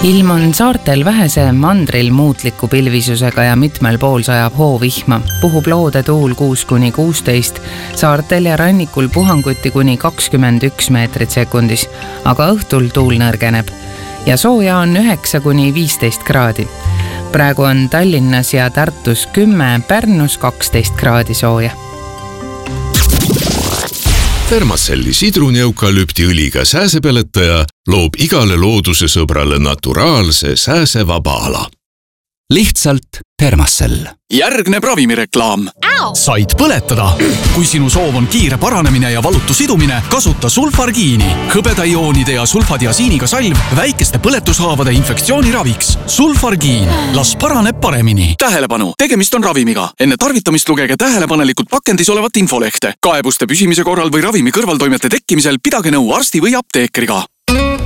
Ilm on saartel vähese, mandril muutliku pilvisusega ja mitmel pool sajab hoovihma. Puhub loode tuul 6–16, saartel ja rannikul puhanguti kuni 21 meetrit sekundis, aga õhtul tuul nõrgeneb. Ja sooja on 9–15 kraadi. Praegu on Tallinnas ja Tartus 10, Pärnus 12 kraadi sooja. Thermacelli sidruneukalüptiõliga sääsepeletaja loob igale looduse sõbrale naturaalse sääsevaba ala. Lihtsalt Thermacell. Järgneb ravimireklaam. Said põletada. Kui sinu soov on kiire paranemine ja valutu sidumine, kasuta sulfargiini. Hõbedaioonide ja sulfadiasiiniga salv väikeste põletushaavade infektsiooniraviks. Sulfargiin. Las paraneb paremini. Tähelepanu, tegemist on ravimiga. Enne tarvitamist lugege tähelepanelikult pakendis olevat infolehte. Kaebuste püsimise korral või ravimi kõrvaltoimete tekkimisel pidage nõu arsti või apteekriga.